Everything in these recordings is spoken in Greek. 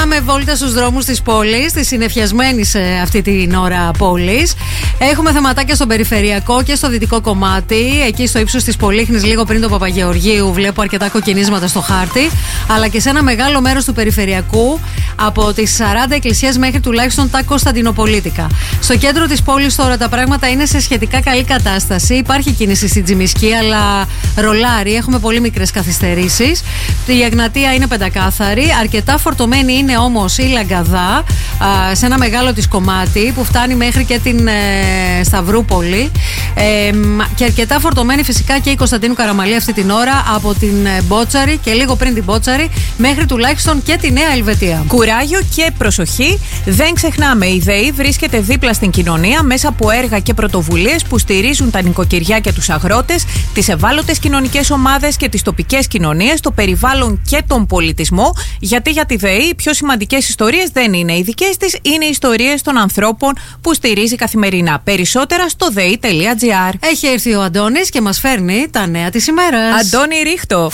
Κάναμε βόλτα στους δρόμους της πόλης, της συννεφιασμένης αυτή την ώρα πόλης. Έχουμε θεματάκια στον περιφερειακό και στο δυτικό κομμάτι. Εκεί στο ύψος της Πολύχνης, λίγο πριν το Παπαγεωργίου, βλέπω αρκετά κοκκινίσματα στο χάρτη. Αλλά και σε ένα μεγάλο μέρος του περιφερειακού, από τις 40 εκκλησίες μέχρι τουλάχιστον τα Κωνσταντινοπολίτικα. Στο κέντρο της πόλης τώρα τα πράγματα είναι σε σχετικά καλή κατάσταση. Υπάρχει κίνηση στην Τζιμισκή, αλλά ρολάρι. Έχουμε πολύ μικρές καθυστερήσεις. Η Εγνατία είναι πεντακάθαρη. Αρκετά φορτωμένη είναι όμως η Λαγκαδά, σε ένα μεγάλο της κομμάτι που φτάνει μέχρι και την Σταυρούπολη. Και αρκετά φορτωμένη φυσικά και η Κωνσταντίνου Καραμαλή αυτή την ώρα, από την Μπότσαρη και λίγο πριν την Μπότσαρη μέχρι τουλάχιστον και τη Νέα Ελβετία. Κουράγιο και προσοχή. Δεν ξεχνάμε, η ΔΕΗ βρίσκεται δίπλα στην κοινωνία μέσα από έργα και πρωτοβουλίες που στηρίζουν τα νοικοκυριά και τους αγρότες, τις ευάλωτες κοινωνικές ομάδες και τις τοπικές κοινωνίες, το περιβάλλον και τον πολιτισμό. Γιατί για τη ΔΕΗ οι πιο σημαντικές ιστορίες δεν είναι οι δικές της, είναι οι ιστορίες των ανθρώπων που στηρίζει καθημερινά. Περισσότερα στο dei.gr. Έχει έρθει ο Αντώνης και μας φέρνει τα νέα της ημέρας. Αντώνη, ρίχτω.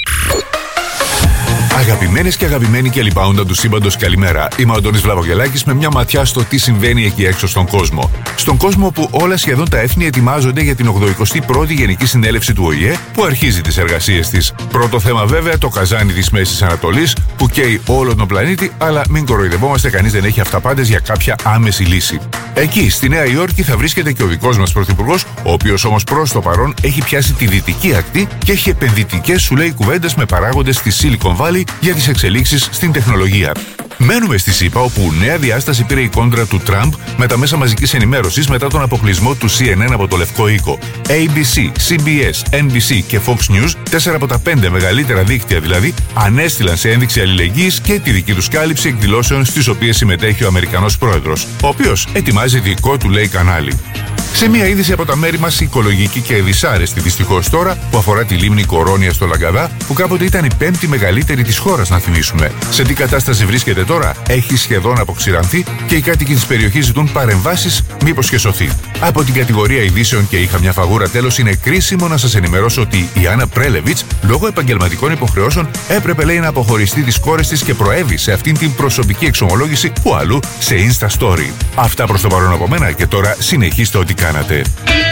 Αγαπημένες και αγαπημένοι και λοιπάοντα του σύμπαντος, καλημέρα. Είμαι ο Αντώνης Βλαβογελάκης με μια ματιά στο τι συμβαίνει εκεί έξω στον κόσμο. Στον κόσμο που όλα σχεδόν τα έθνη ετοιμάζονται για την 81η Γενική Συνέλευση του ΟΗΕ που αρχίζει τις εργασίες της. Πρώτο θέμα βέβαια το καζάνι της Μέσης Ανατολής που καίει όλο τον πλανήτη, αλλά μην κοροϊδευόμαστε, κανείς δεν έχει αυταπάντες για κάποια άμεση λύση. Εκεί, στη Νέα Υόρκη, θα βρίσκεται και ο δικός μας πρωθυπουργός, ο οποίος όμως προς το παρόν έχει πιάσει τη δυτική ακτή και έχει επενδυτικές, σου λέει, κουβέντες με παράγοντες στη Silicon Valley για τις εξελίξεις στην τεχνολογία. Μένουμε στη ΣΥΠΑ, όπου νέα διάσταση πήρε η κόντρα του Τραμπ με τα μέσα μαζικής ενημέρωσης μετά τον αποκλεισμό του CNN από το Λευκό Οίκο. ABC, CBS, NBC και Fox News, 4 από τα 5 μεγαλύτερα δίκτυα δηλαδή, ανέστειλαν σε ένδειξη αλληλεγγύης και τη δική τους κάλυψη εκδηλώσεων στις οποίες συμμετέχει ο Αμερικανός πρόεδρος, ο οποίος ετοιμάζει δικό του, λέει, κανάλι. Σε μια είδηση από τα μέρη μας, οικολογική και δυσάρεστη δυστυχώς τώρα, που αφορά τη λίμνη Κορώνια στο Λαγκαδά, που κάποτε ήταν η 5η μεγαλύτερη της χώρας, να θυμίσουμε. Σε τι κατάσταση βρίσκεται τώρα? Έχει σχεδόν αποξηρανθεί και οι κάτοικοι της περιοχής ζητούν παρεμβάσεις, μήπως και σωθεί. Από την κατηγορία ειδήσεων και είχα μια φαγούρα, τέλος, είναι κρίσιμο να σας ενημερώσω ότι η Άννα Πρέλεβιτς, λόγω επαγγελματικών υποχρεώσεων, έπρεπε, λέει, να αποχωριστεί τις κόρες της και προέβη σε αυτήν την προσωπική εξομολόγηση που αλλού σε Insta Story. Αυτά προς το παρόν από μένα και τώρα συνεχίστε ό,τι κάνατε.